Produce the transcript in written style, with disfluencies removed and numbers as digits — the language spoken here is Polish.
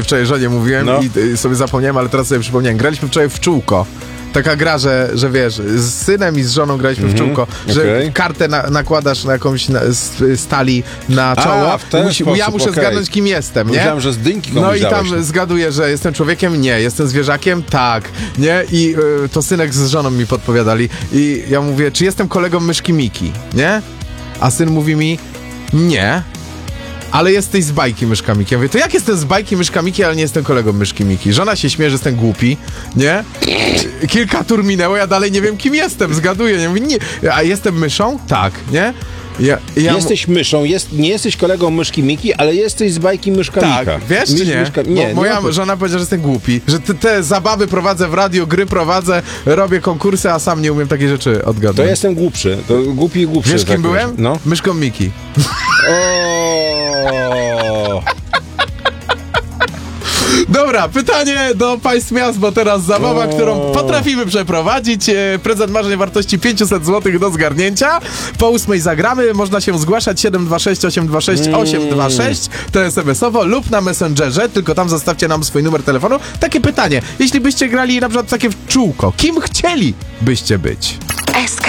wczoraj żonie mówiłem i sobie zapomniałem, ale teraz sobie przypomniałem. Graliśmy wczoraj w czółko. Taka gra, że wiesz, z synem i z żoną graliśmy w czółko, że kartę nakładasz na jakąś stali na czoło. Ja muszę zgadnąć, kim jestem, nie? Myślałem, że z dynki komuś No i tam dałeś. zgaduję, że jestem człowiekiem? Nie. Jestem zwierzakiem? Tak. Nie? I to synek z żoną mi podpowiadali. I ja mówię, czy jestem kolegą myszki Miki? Nie? A syn mówi mi, nie. Ale jesteś z bajki Myszka Miki. Ja mówię, to jak jestem z bajki Myszka Miki, ale nie jestem kolegą Myszki Miki? Żona się śmieje, że jestem głupi, nie? Kilka tur minęło, ja dalej nie wiem, kim jestem, zgaduję. Nie mówię, nie. A jestem myszą? Tak, nie? Jesteś myszą, nie jesteś kolegą Myszki Miki, ale jesteś z bajki Myszka Mika. Tak, wiesz czy nie? Nie, moja żona powiedziała, że jestem głupi, że te zabawy prowadzę w radio, gry prowadzę, robię konkursy, a sam nie umiem takie rzeczy odgadnąć. To ja jestem głupszy, to głupi i głupszy. Wiesz, kim byłem? No. Myszką Miki. Dobra, pytanie do państw miast, bo teraz zabawa, którą potrafimy przeprowadzić. Prezent marzeń wartości 500 zł do zgarnięcia. Po 8 zagramy. Można się zgłaszać 726 826 826. To SMS-owo lub na Messengerze, tylko tam zostawcie nam swój numer telefonu. Takie pytanie. Jeśli byście grali na przykład takie w czółko, kim chcielibyście być?